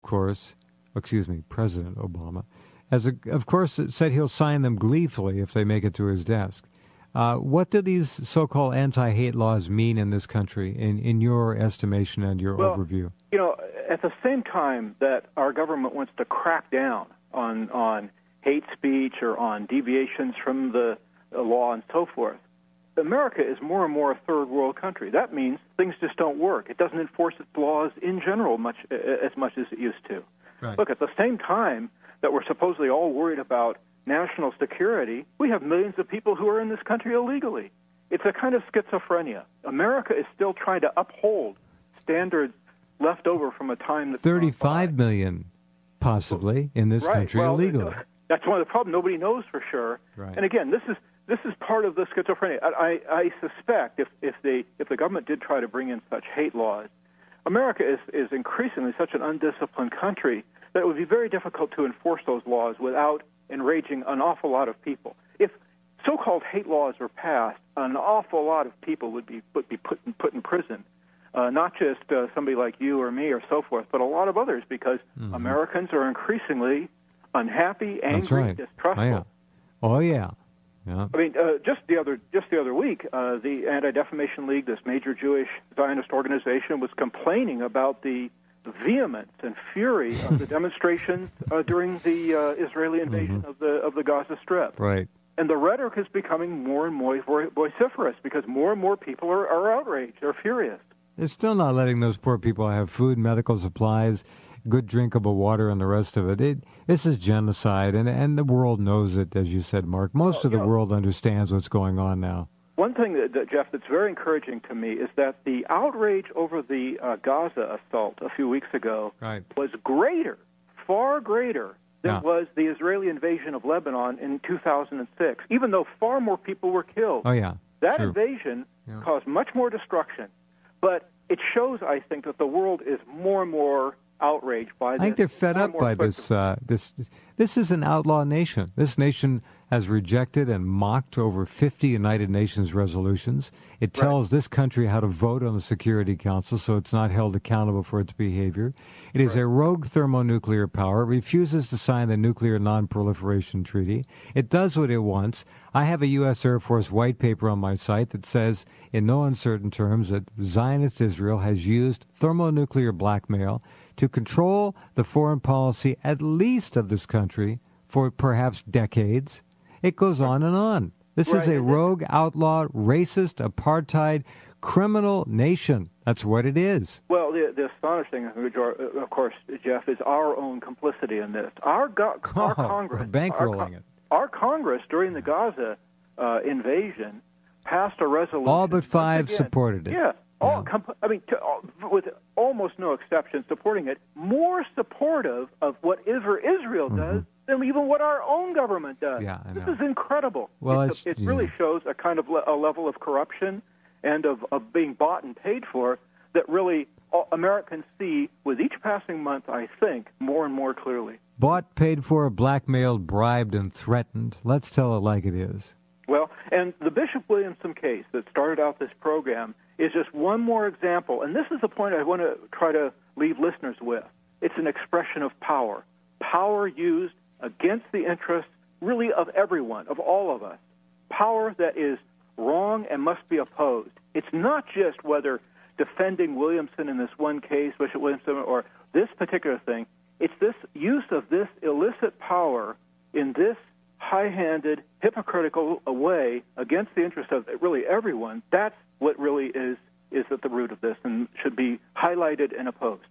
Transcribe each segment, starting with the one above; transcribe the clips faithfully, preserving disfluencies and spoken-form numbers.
course, excuse me, President Obama, has, a, of course, said he'll sign them gleefully if they make it to his desk. Uh, what do these so-called anti-hate laws mean in this country, in, in your estimation and your well, overview? You know, at the same time that our government wants to crack down on on hate speech or on deviations from the law and so forth, America is more and more a third world country. That means things just don't work. It doesn't enforce its laws in general much as much as it used to. Right. Look, at the same time that we're supposedly all worried about national security, we have millions of people who are in this country illegally. It's a kind of schizophrenia. America is still trying to uphold standards left over from a time that thirty-five million, possibly, in this right. country well, illegally. That's one of the problems. Nobody knows for sure. Right. And again, this is this is part of the schizophrenia. I, I, I suspect if if they if the government did try to bring in such hate laws, America is is increasingly such an undisciplined country that it would be very difficult to enforce those laws without enraging an awful lot of people. If so-called hate laws were passed, an awful lot of people would be would be put in, put in prison, uh, not just uh, somebody like you or me or so forth, but a lot of others, because mm-hmm. Americans are increasingly unhappy, angry, That's right. distrustful. Oh yeah. Oh yeah. Yeah. I mean, uh, just the other just the other week, uh, the Anti-Defamation League, this major Jewish Zionist organization, was complaining about the vehemence and fury of the demonstrations uh, during the uh, Israeli invasion mm-hmm. of the of the Gaza Strip. Right. And the rhetoric is becoming more and more vociferous because more and more people are, are outraged, they're furious. They're still not letting those poor people have food, medical supplies, good drinkable water, and the rest of it. it this is genocide, and and the world knows it, as you said, Mark. Most well, of the know, world understands what's going on now. One thing, that, that, Jeff, that's very encouraging to me is that the outrage over the uh, Gaza assault a few weeks ago right. was greater, far greater, than yeah. was the Israeli invasion of Lebanon in two thousand six, even though far more people were killed. Oh, yeah. That True. invasion yeah. caused much more destruction, but it shows, I think, that the world is more and more outraged by this. I think they're fed more up more by this, uh, this. This is an outlaw nation. This nation has rejected and mocked over fifty United Nations resolutions. It tells right. this country how to vote on the Security Council, so it's not held accountable for its behavior. It is right. a rogue thermonuclear power. It refuses to sign the Nuclear Non-Proliferation Treaty. It does what it wants. I have a U S Air Force white paper on my site that says, in no uncertain terms, that Zionist Israel has used thermonuclear blackmail to control the foreign policy, at least of this country, for perhaps decades. It goes on and on. This right. is a rogue, outlaw, racist, apartheid, criminal nation. That's what it is. Well, the, the astonishing thing, of course, Jeff, is our own complicity in this. Our, go- our oh, Congress, bankrolling our, it. Our Congress during the Gaza uh, invasion passed a resolution. All but five again, supported it. Yeah. All, yeah. comp- I mean, to, uh, with almost no exception, supporting it, more supportive of what Israel does mm-hmm. than even what our own government does. Yeah, I know. This is incredible. Well, it's, it really yeah. shows a kind of le- a level of corruption and of, of being bought and paid for that really all Americans see with each passing month, I think, more and more clearly. Bought, paid for, blackmailed, bribed, and threatened. Let's tell it like it is. Well, and the Bishop Williamson case that started out this program is just one more example, and this is the point I want to try to leave listeners with. It's an expression of power, power used against the interests, really, of everyone, of all of us, power that is wrong and must be opposed. It's not just whether defending Williamson in this one case, Bishop Williamson, or this particular thing. It's this use of this illicit power in this high-handed, hypocritical way against the interest of really everyone. That's what really is is at the root of this and should be highlighted and opposed.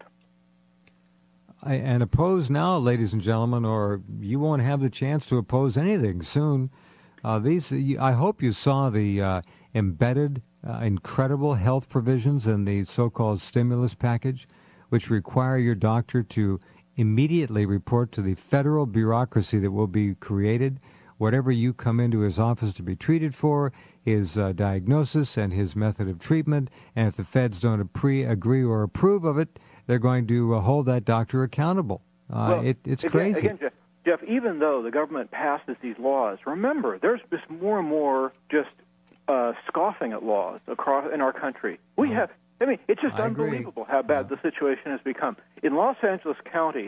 I, and opposed now, ladies and gentlemen, or you won't have the chance to oppose anything soon. Uh, these, I hope you saw the uh, embedded, uh, incredible health provisions in the so-called stimulus package, which require your doctor to immediately report to the federal bureaucracy that will be created whatever you come into his office to be treated for, his uh, diagnosis and his method of treatment, and if the feds don't pre- agree or approve of it, they're going to uh, hold that doctor accountable. Uh, well, it, it's again, crazy. Again, Jeff, Jeff, even though the government passes these laws, remember, there's just more and more just uh, scoffing at laws across in our country. We oh. have, I mean, it's just I unbelievable agree. how bad yeah. the situation has become. In Los Angeles County,